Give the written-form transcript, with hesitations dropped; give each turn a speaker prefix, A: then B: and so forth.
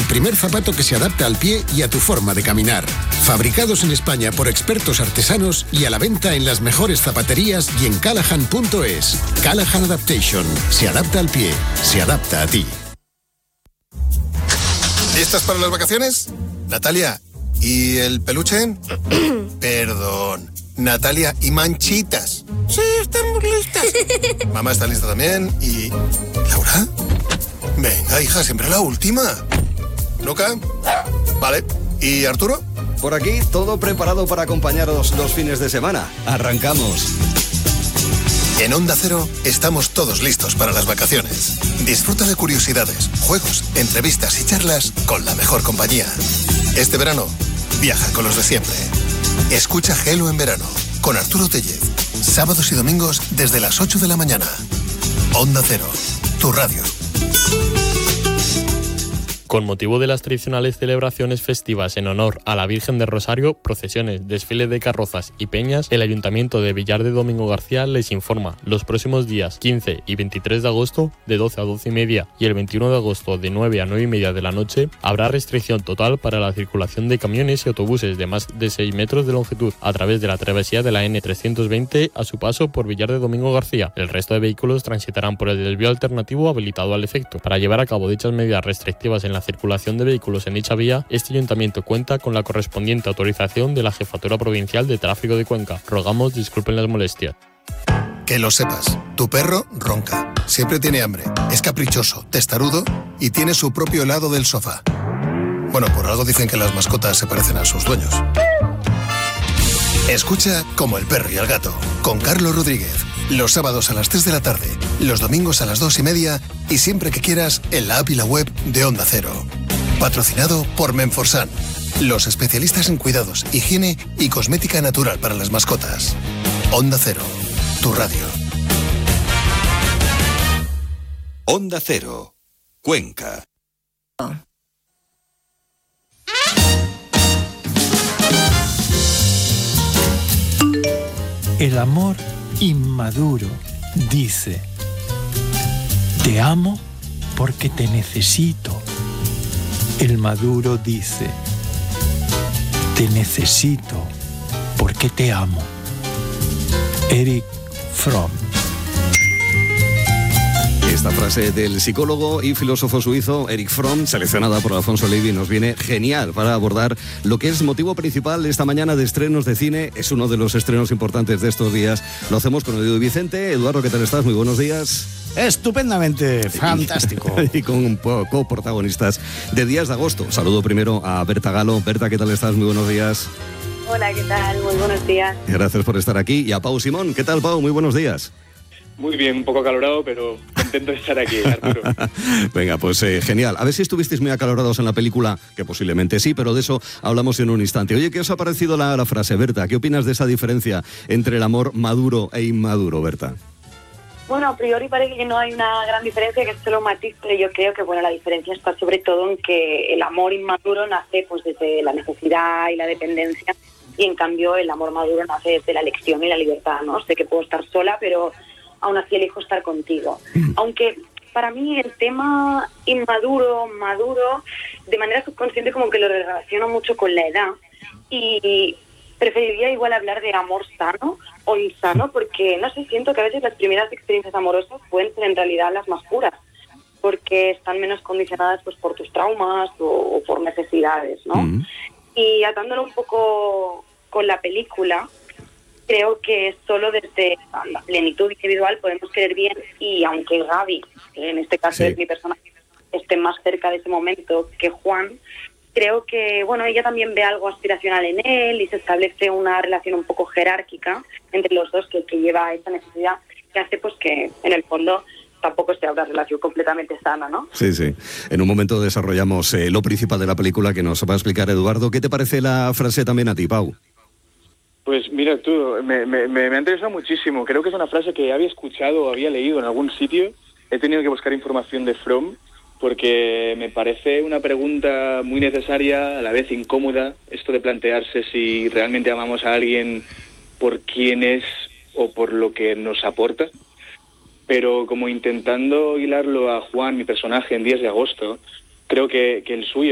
A: el primer zapato que se adapta al pie y a tu forma de caminar. Fabricados en España por expertos artesanos y a la venta en las mejores zapaterías y en Callahan.es. Callahan Adaptation. Se adapta al pie, se adapta a ti.
B: ¿Listas para las vacaciones? Natalia, ¿y el peluche? Perdón. Natalia, ¿y Manchitas?
C: Sí, estamos listas.
B: Mamá está lista también. ¿Y Laura? Venga, hija, siempre la última. ¿Luca? Vale. ¿Y Arturo?
D: Por aquí, todo preparado para acompañaros los fines de semana. ¡Arrancamos!
B: En Onda Cero estamos todos listos para las vacaciones. Disfruta de curiosidades, juegos, entrevistas y charlas con la mejor compañía. Este verano, viaja con los de siempre. Escucha Gelo en verano con Arturo Tellez. Sábados y domingos desde las 8 de la mañana. Onda Cero, tu radio.
E: Con motivo de las tradicionales celebraciones festivas en honor a la Virgen del Rosario, procesiones, desfiles de carrozas y peñas, el Ayuntamiento de Villar de Domingo García les informa: los próximos días 15 y 23 de agosto, de 12 a 12 y media, y el 21 de agosto, de 9 a 9 y media de la noche, habrá restricción total para la circulación de camiones y autobuses de más de 6 metros de longitud a través de la travesía de la N320 a su paso por Villar de Domingo García. El resto de vehículos transitarán por el desvío alternativo habilitado al efecto. Para llevar a cabo dichas medidas restrictivas en la circulación de vehículos en dicha vía, este ayuntamiento cuenta con la correspondiente autorización de la Jefatura Provincial de Tráfico de Cuenca. Rogamos disculpen las molestias.
B: Que lo sepas, tu perro ronca, siempre tiene hambre, es caprichoso, testarudo y tiene su propio lado del sofá. Bueno, por algo dicen que las mascotas se parecen a sus dueños. Escucha Como el perro y el gato, con Carlos Rodríguez. Los sábados a las 3 de la tarde, los domingos a las 2 y media y siempre que quieras en la app y la web de Onda Cero. Patrocinado por Menforsan, los especialistas en cuidados, higiene y cosmética natural para las mascotas. Onda Cero, tu radio.
F: Onda Cero, Cuenca.
G: El amor inmaduro dice: te amo porque te necesito. El maduro dice: te necesito porque te amo. Erich Fromm.
D: Esta frase del psicólogo y filósofo suizo Erich Fromm, seleccionada por Alfonso Levy, nos viene genial para abordar lo que es motivo principal esta mañana de estrenos de cine. Es uno de los estrenos importantes de estos días. Lo hacemos con Edu y Vicente. Eduardo, ¿qué tal estás? Muy buenos días.
H: Estupendamente, fantástico.
D: Y con coprotagonistas de Días de Agosto. Saludo primero a Berta Galo. Berta, ¿qué tal estás? Muy buenos días.
I: Hola, ¿qué tal? Muy buenos días.
D: Gracias por estar aquí. Y a Pau Simón. ¿Qué tal, Pau? Muy buenos días.
J: Muy bien, un poco acalorado, pero contento de estar aquí, Arturo.
D: Venga, pues genial. A ver si estuvisteis muy acalorados en la película, que posiblemente sí, pero de eso hablamos en un instante. Oye, ¿qué os ha parecido la frase, Berta? ¿Qué opinas de esa diferencia entre el amor maduro e inmaduro, Berta?
I: Bueno, a priori parece que no hay una gran diferencia, que es solo un matiz, pero yo creo que la diferencia está sobre todo en que el amor inmaduro nace pues desde la necesidad y la dependencia, y en cambio el amor maduro nace desde la elección y la libertad, ¿no? Sé que puedo estar sola, pero aún así elijo estar contigo. Aunque para mí el tema inmaduro, maduro, de manera subconsciente como que lo relaciono mucho con la edad, y preferiría igual hablar de amor sano o insano, porque no sé, siento que a veces las primeras experiencias amorosas pueden ser en realidad las más puras, porque están menos condicionadas pues por tus traumas o por necesidades, ¿no? Y atándolo un poco con la película, creo que solo desde la plenitud individual podemos querer bien, y aunque Gaby, que en este caso es mi personaje, esté más cerca de ese momento que Juan, creo que ella también ve algo aspiracional en él y se establece una relación un poco jerárquica entre los dos que lleva a esa necesidad, que hace pues que en el fondo tampoco sea una relación completamente sana, ¿no?
D: Sí, sí. En un momento desarrollamos lo principal de la película que nos va a explicar Eduardo. ¿Qué te parece la frase también a ti, Pau?
J: Pues mira tú, me ha interesado muchísimo. Creo que es una frase que había escuchado o había leído en algún sitio. He tenido que buscar información de Fromm porque me parece una pregunta muy necesaria, a la vez incómoda, esto de plantearse si realmente amamos a alguien por quién es o por lo que nos aporta. Pero como intentando hilarlo a Juan, mi personaje, en Días de Agosto, creo que el suyo